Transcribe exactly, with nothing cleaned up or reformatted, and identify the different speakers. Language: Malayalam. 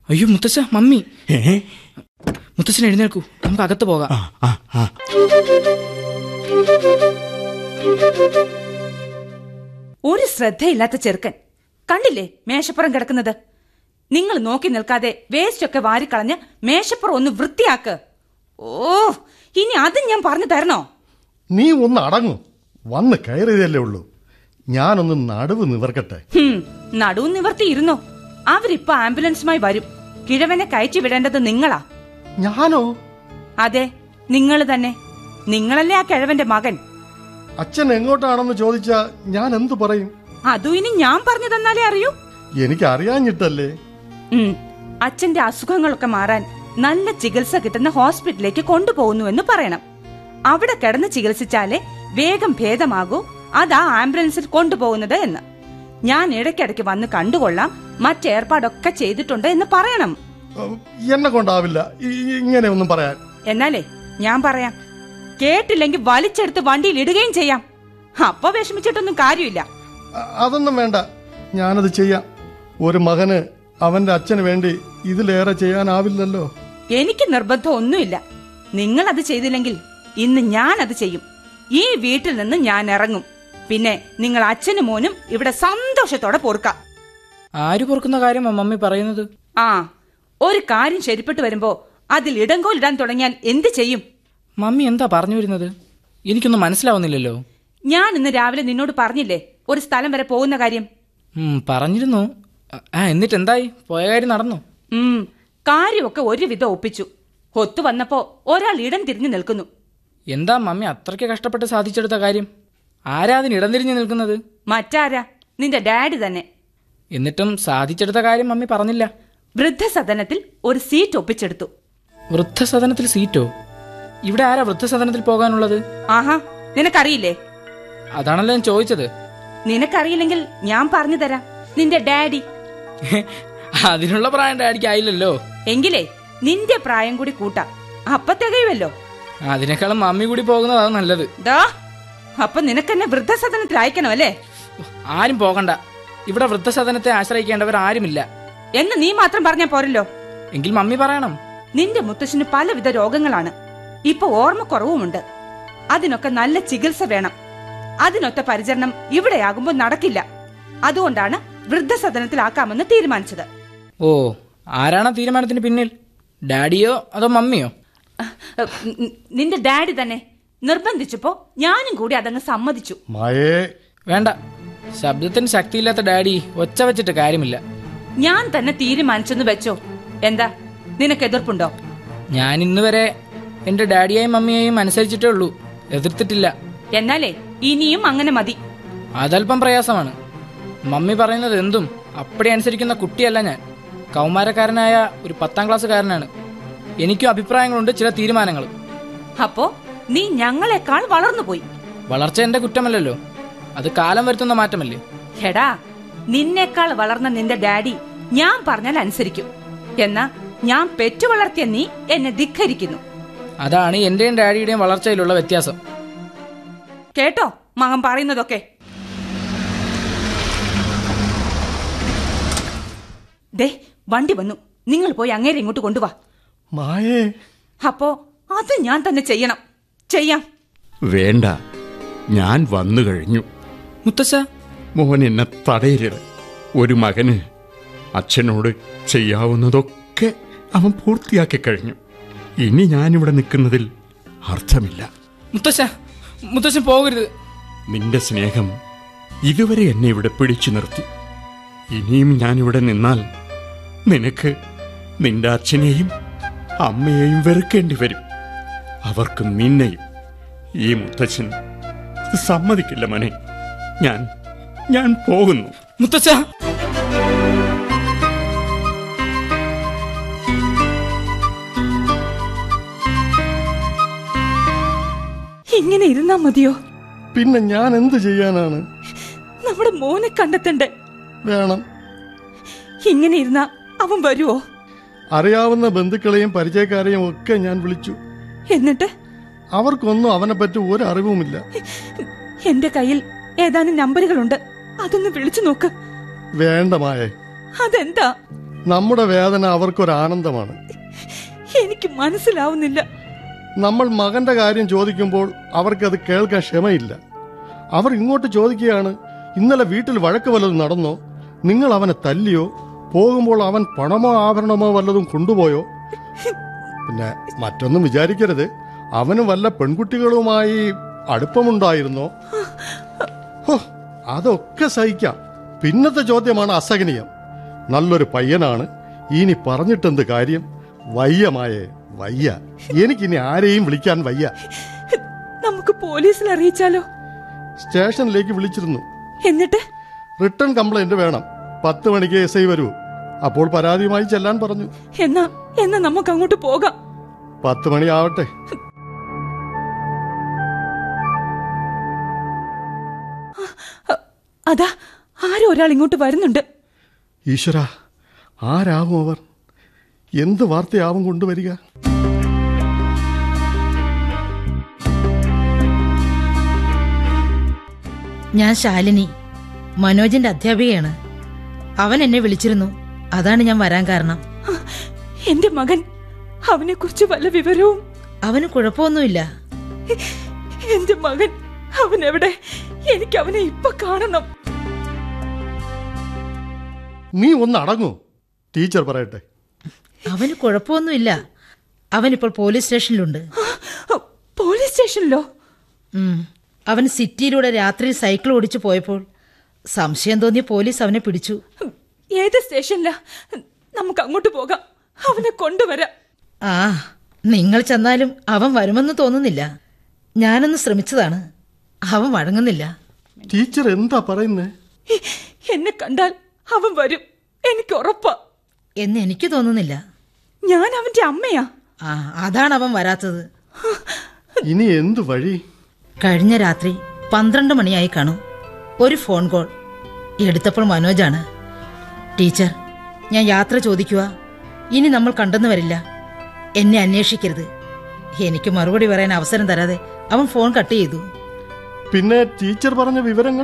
Speaker 1: അയ്യോ മുത്തശ്ശ, മമ്മി. മുത്തശ്ശൻ എഴുന്നേൽക്കൂ, നമുക്ക് അകത്ത് പോകാം.
Speaker 2: ഒരു ശ്രദ്ധയില്ലാത്ത ചെറുക്കൻ കണ്ടില്ലേ മേശപ്പുറം കിടക്കുന്നത്? നിങ്ങൾ നോക്കി നിൽക്കാതെ വേസ്റ്റ് ഒക്കെ വാരിക്കളഞ്ഞ് മേശപ്പുറം ഒന്ന് വൃത്തിയാക്ക്. ഓ, ഇനി അതും ഞാൻ പറഞ്ഞു തരണോ?
Speaker 3: നീ ഒന്ന് അടങ്ങും. വന്ന് കയറിയതല്ലേ ഉള്ളൂ. ഞാനൊന്ന് നടുവ് നിവർക്കട്ടെ.
Speaker 2: നടുവ് നിവർത്തിയിരുന്നോ? അവരിപ്പോ ആംബുലൻസുമായി വരും. കിഴവനെ കയറ്റി വിടേണ്ടത് നിങ്ങളാ.
Speaker 3: ഞാനോ?
Speaker 2: അതെ, നിങ്ങൾ തന്നെ. നിങ്ങളല്ലേ ആ കിഴവന്റെ മകൻ.
Speaker 3: അച്ഛൻ എങ്ങോട്ടാണെന്ന് ചോദിച്ചാ ഞാൻ എന്തു പറയും?
Speaker 2: അതും ഇനി ഞാൻ പറഞ്ഞു തന്നാലേ അറിയൂ.
Speaker 3: എനിക്ക് അറിയാഞ്ഞിട്ടല്ലേ.
Speaker 2: അച്ഛന്റെ അസുഖങ്ങളൊക്കെ മാറാൻ നല്ല ചികിത്സ കിട്ടുന്ന ഹോസ്പിറ്റലിലേക്ക് കൊണ്ടുപോകുന്നു എന്ന് പറയണം. അവിടെ കിടന്ന് ചികിത്സിച്ചാലേ വേഗം ഭേദമാകൂ. അതാ ആംബുലൻസിൽ കൊണ്ടുപോകുന്നത് എന്ന്. ഞാൻ ഇടയ്ക്കിടയ്ക്ക് വന്ന് കണ്ടുകൊള്ളാം, മറ്റേർപ്പാടൊക്കെ ചെയ്തിട്ടുണ്ട് എന്ന് പറയണം.
Speaker 3: എന്നെ കൊണ്ടാവില്ല ഇങ്ങനെ ഒന്നും പറയാൻ.
Speaker 2: എന്നാലേ ഞാൻ പറയാം. കേട്ടില്ലെങ്കിൽ വലിച്ചെടുത്ത് വണ്ടിയിൽ ഇടുകയും ചെയ്യാം. അപ്പൊ വിഷമിച്ചിട്ടൊന്നും കാര്യമില്ല.
Speaker 3: അതൊന്നും വേണ്ട, ഞാനത് ചെയ്യാം. ഒരു മകന് അവന്റെ അച്ഛന് വേണ്ടി ഇതിലേറെ ചെയ്യാനാവില്ലല്ലോ.
Speaker 2: എനിക്ക് നിർബന്ധം ഒന്നുമില്ല. നിങ്ങൾ അത് ചെയ്തില്ലെങ്കിൽ ഇന്ന് ഞാൻ അത് ചെയ്യും. ഈ വീട്ടിൽ നിന്ന് ഞാൻ ഇറങ്ങും. പിന്നെ നിങ്ങൾ അച്ഛനും മോനും ഇവിടെ സന്തോഷത്തോടെ പൊറുക്കാം.
Speaker 1: ആര് പൊറുക്കുന്ന കാര്യമാ മമ്മി പറയുന്നത്?
Speaker 2: ആ, ഒരു കാര്യം ശരിപ്പെട്ടു വരുമ്പോ അതിൽ ഇടങ്കോലിടാൻ തുടങ്ങിയാൽ എന്ത് ചെയ്യും?
Speaker 1: മമ്മി എന്താ പറഞ്ഞു വരുന്നത്? എനിക്കൊന്നും മനസ്സിലാവുന്നില്ലല്ലോ.
Speaker 2: ഞാൻ ഇന്ന് രാവിലെ നിന്നോട് പറഞ്ഞില്ലേ ഒരു സ്ഥലം വരെ പോകുന്ന കാര്യം?
Speaker 1: പറഞ്ഞിരുന്നു. എന്നിട്ട് എന്തായി? പോയ കാര്യം നടന്നു?
Speaker 2: ഉം കാര്യമൊക്കെ ഒരുവിധം ഒപ്പിച്ചു. ഒത്തു വന്നപ്പോ ഒരാൾ ഇടം തിരിഞ്ഞു നിൽക്കുന്നു.
Speaker 1: എന്താ മമ്മി അത്രയ്ക്ക് കഷ്ടപ്പെട്ട് സാധിച്ചെടുത്ത കാര്യം? ആരാ അതിന് ഇടം തിരിഞ്ഞു നിൽക്കുന്നത്?
Speaker 2: മറ്റാരാ, നിന്റെ ഡാഡി തന്നെ.
Speaker 1: എന്നിട്ടും സാധിച്ചെടുത്ത കാര്യം മമ്മി പറഞ്ഞില്ല.
Speaker 2: വൃദ്ധസദനത്തിൽ ഒരു സീറ്റ് ഒപ്പിച്ചെടുത്തു.
Speaker 1: വൃദ്ധസദനത്തിൽ സീറ്റോ? ഇവിടെ ആരാ വൃദ്ധസദനത്തിൽ പോകാനുള്ളത്?
Speaker 2: ആഹാ, നിനക്കറിയില്ലേ?
Speaker 1: അതാണല്ലോ ഞാൻ ചോദിച്ചത്.
Speaker 2: നിനക്കറിയില്ലെങ്കിൽ ഞാൻ പറഞ്ഞു തരാം. നിന്റെ ഡാഡി.
Speaker 1: അതിനുള്ള പ്രായം ഡാഡിക്ക് ആയില്ലല്ലോ.
Speaker 2: എങ്കിലേ നിന്റെ പ്രായം കൂടി കൂട്ടാം, അപ്പൊ തികയുമല്ലോ.
Speaker 1: അതിനേക്കാളും മമ്മി കൂടി പോകുന്നതാണ് നല്ലത്.
Speaker 2: അപ്പൊ നിനക്കെന്നെ വൃദ്ധസദനത്തിൽ അയക്കണോ അല്ലേ?
Speaker 1: ആരും പോകണ്ട. ഇവിടെ വൃദ്ധസദനത്തെ ആശ്രയിക്കേണ്ടവർ ആരുമില്ല
Speaker 2: എന്ന് നീ മാത്രം പറഞ്ഞാ പോരല്ലോ.
Speaker 1: എങ്കിൽ മമ്മി പറയണം.
Speaker 2: നിന്റെ മുത്തശ്ശന് പലവിധ രോഗങ്ങളാണ്. ഇപ്പൊ ഓർമ്മക്കുറവുമുണ്ട്. അതിനൊക്കെ നല്ല ചികിത്സ വേണം. അതിനൊത്ത പരിചരണം ഇവിടെയാകുമ്പോ നടക്കില്ല. അതുകൊണ്ടാണ് വൃദ്ധസദനത്തിലാക്കാമെന്ന് തീരുമാനിച്ചത്.
Speaker 1: ഓ, ആരാണ് തീരുമാനത്തിന് പിന്നിൽ? ഡാഡിയോ അതോ മമ്മിയോ?
Speaker 2: നിന്റെ ഡാഡി തന്നെ. നിർബന്ധിച്ചപ്പോ ഞാനും കൂടി അതങ്ങ് സമ്മതിച്ചു.
Speaker 1: വേണ്ട, ശബ്ദത്തിന് ശക്തിയില്ലാത്ത ഡാഡി ഒച്ച വെച്ചിട്ട് കാര്യമില്ല.
Speaker 2: ഞാൻ തന്നെ തീരുമാനിച്ചെന്ന് വെച്ചോ. എന്താ, നിനക്ക് എതിർപ്പുണ്ടോ?
Speaker 1: ഞാൻ ഇന്ന് വരെ എന്റെ ഡാഡിയെയും മമ്മിയെയും അനുസരിച്ചിട്ടേ ഉള്ളൂ, എതിർത്തിട്ടില്ല.
Speaker 2: എന്നാലേ ഇനിയും അങ്ങനെ മതി.
Speaker 1: അതല്പം പ്രയാസമാണ്. മമ്മി പറയുന്നത് എന്തും അപ്പടി അനുസരിക്കുന്ന കുട്ടിയല്ല ഞാൻ. കൗമാരക്കാരനായ ഒരു പത്താം ക്ലാസ്സുകാരനാണ്. എനിക്കും അഭിപ്രായങ്ങളുണ്ട്, ചില തീരുമാനങ്ങളും.
Speaker 2: അപ്പോ നീ ഞങ്ങളെക്കാൾ വളർന്നുപോയി.
Speaker 1: വളർച്ച എന്റെ കുറ്റമല്ലല്ലോ, അത് കാലം വരുത്തുന്ന മാറ്റമല്ലേ.
Speaker 2: ഹെടാ, നിന്നേക്കാൾ വളർന്ന നിന്റെ ഡാഡി ഞാൻ പറഞ്ഞാൽ അനുസരിക്കും. എന്നാ ഞാൻ പെറ്റു വളർത്തിയ നീ എന്നെ ധിക്കരിക്കുന്നു.
Speaker 1: അതാണ് എന്റെയും ഡാഡിയുടെയും വളർച്ചയിലുള്ള വ്യത്യാസം.
Speaker 2: കേട്ടോ മകൻ പറയുന്നതൊക്കെ? ദേ, വണ്ടി വന്നു. നിങ്ങൾ പോയി അങ്ങേരെ ഇങ്ങോട്ട് കൊണ്ടുവാ. അപ്പോ അത് ഞാൻ തന്നെ ചെയ്യണം. ചെയ്യാം.
Speaker 4: വേണ്ട, ഞാൻ വന്നു കഴിഞ്ഞു.
Speaker 1: മുത്തശ്ശ,
Speaker 4: മോൻ എന്നെ തടയരുത്. ഒരു മകന് അച്ഛനോട് ചെയ്യാവുന്നതൊക്കെ അവൻ പൂർത്തിയാക്കി കഴിഞ്ഞു. ഇനി ഞാനിവിടെ നിൽക്കുന്നതിൽ അർത്ഥമില്ല.
Speaker 1: മുത്തശ്ശ, മുത്തശ്ശൻ പോകരുത്.
Speaker 4: നിന്റെ സ്നേഹം ഇതുവരെ എന്നെ ഇവിടെ പിടിച്ചു നിർത്തി. ഇനിയും ഞാനിവിടെ നിന്നാൽ നിനക്ക് നിന്റെ അച്ഛനെയും അമ്മയെയും വെറുക്കേണ്ടി വരും. അവർക്ക് നിന്നെയും. ഈ മുത്തച്ഛൻ സമ്മതിക്കില്ല മോനെ. ഞാൻ ഞാൻ പോകുന്നു.
Speaker 1: മുത്തച്ഛ,
Speaker 2: ഇങ്ങനെ ഇരുന്നാ മതിയോ?
Speaker 3: പിന്നെ ഞാൻ എന്ത് ചെയ്യാനാണ്?
Speaker 2: നമ്മുടെ മോനെ കണ്ടെത്തണ്ടേ?
Speaker 3: വേണം.
Speaker 2: ഇങ്ങനെ ഇരുന്നാ അവൻ വരുവോ?
Speaker 3: അറിയാവുന്ന ബന്ധുക്കളെയും പരിചയക്കാരെയും ഒക്കെ ഞാൻ വിളിച്ചു.
Speaker 2: എന്നിട്ട്
Speaker 3: അവർക്കൊന്നും അവനെ പറ്റി ഒരു അറിവുമില്ല.
Speaker 2: എന്റെ കയ്യിൽ ഏതാനും നമ്പറുകളുണ്ട്, അതൊന്ന് വിളിച്ചു നോക്ക്.
Speaker 3: വേണ്ട മായേ.
Speaker 2: അതെന്താ?
Speaker 3: നമ്മുടെ വേദന അവർക്കൊരാനന്ദമാണ്.
Speaker 2: എനിക്ക് മനസ്സിലാവുന്നില്ല.
Speaker 3: നമ്മൾ മകന്റെ കാര്യം ചോദിക്കുമ്പോൾ അവർക്കത് കേൾക്കാൻ ക്ഷമയില്ല. അവർ ഇങ്ങോട്ട് ചോദിക്കുകയാണ്, ഇന്നലെ വീട്ടിൽ വഴക്ക് വല്ലതും നടന്നോ? നിങ്ങൾ അവനെ തല്ലിയോ? പോകുമ്പോൾ അവൻ പണമോ ആഭരണമോ വല്ലതും കൊണ്ടുപോയോ? പിന്നെ മറ്റൊന്നും വിചാരിക്കരുത്, അവന് വല്ല പെൺകുട്ടികളുമായി അടുപ്പമുണ്ടായിരുന്നോ? ഹോ, അതൊക്കെ സഹിക്കാം. പിന്നത്തെ ചോദ്യമാണ് അസഹനീയം. നല്ലൊരു പയ്യനാണ്, ഇനി പറഞ്ഞിട്ടെന്ത് കാര്യം? വയ്യമായേ വയ്യ. എനിക്കിനി ആരെയും വിളിക്കാൻ വയ്യ.
Speaker 2: നമുക്ക് പോലീസിൽ അറിയിച്ചാലോ?
Speaker 3: സ്റ്റേഷനിലേക്ക് വിളിച്ചിരുന്നു.
Speaker 2: എന്നിട്ട്
Speaker 3: റിട്ടേൺ കംപ്ലൈന്റ് വേണം. പത്ത് മണിക്ക് എസ് ഐ വരൂ. അപ്പോൾ പരാതിയുമായി ചെല്ലാൻ പറഞ്ഞു.
Speaker 2: എന്നാ എന്നാ നമുക്ക് അങ്ങോട്ട് പോകാം.
Speaker 3: പത്ത് മണിയാവട്ടെ.
Speaker 2: അതാ ആരോ ഒരാൾ ഇങ്ങോട്ട് വരുന്നുണ്ട്.
Speaker 3: ഈശ്വര, ആരാവും അവർ? എന്ത് വാർത്തയാവും കൊണ്ടുവരിക?
Speaker 5: ഞാൻ ശാലിനി, മനോജിന്റെ അധ്യാപികയാണ്. അവൻ എന്നെ വിളിച്ചിരുന്നു, അതാണ് ഞാൻ വരാൻ കാരണം.
Speaker 2: എന്റെ മകൻ, അവനെ കുറിച്ച് വല്ല വിവരവും?
Speaker 5: അവന് കുഴപ്പമൊന്നുമില്ല.
Speaker 2: എന്റെ മകൻ, അവൻ എവിടെ? എനിക്ക് അവനെ ഇപ്പൊ കാണണം.
Speaker 3: നീ ഒന്ന് അടങ്ങൂ, ടീച്ചർ പറയട്ടെ.
Speaker 5: അവന് കുഴപ്പമൊന്നുമില്ല. അവനിപ്പോൾ പോലീസ് സ്റ്റേഷനിലുണ്ട്.
Speaker 2: പോലീസ് സ്റ്റേഷനിലോ?
Speaker 5: ഉം. അവൻ സിറ്റിയിലൂടെ രാത്രി സൈക്കിൾ ഓടിച്ചു പോയപ്പോൾ സംശയം തോന്നിയ പോലീസ് അവനെ പിടിച്ചു.
Speaker 2: ഏത് സ്റ്റേഷനിലാ? നമുക്ക് അങ്ങോട്ട് പോകാം, അവനെ കൊണ്ടുവരാം.
Speaker 5: ആ, നിങ്ങൾ ചെന്നാലും അവൻ വരുമെന്ന് തോന്നുന്നില്ല. ഞാനൊന്ന് ശ്രമിച്ചതാണ്, അവൻ വഴങ്ങുന്നില്ല.
Speaker 3: ടീച്ചർ എന്താ പറയുന്നേ?
Speaker 2: എന്നെ കണ്ടാൽ അവൻ വരും, എനിക്ക് ഉറപ്പാ.
Speaker 5: എന്ന് എനിക്ക് തോന്നുന്നില്ല.
Speaker 2: ഞാൻ അവന്റെ അമ്മയാ.
Speaker 5: ആ, അതാണ് അവൻ വരാത്തത്.
Speaker 3: ഇനി എന്തു വഴി?
Speaker 5: കഴിഞ്ഞ രാത്രി പന്ത്രണ്ട് മണിയായി കാണും. ഒരു ഫോൺ കോൾ എടുത്തപ്പോൾ മനോജാണ്. ടീച്ചർ, ഞാൻ യാത്ര ചോദിക്കുക. ഇനി നമ്മൾ കണ്ടെന്ന് വരില്ല. എന്നെ അന്വേഷിക്കരുത്. എനിക്ക് മറുപടി പറയാൻ അവസരം തരാതെ അവൻ ഫോൺ കട്ട് ചെയ്തു.
Speaker 3: പിന്നെ ടീച്ചർ പറഞ്ഞ വിവരങ്ങൾ?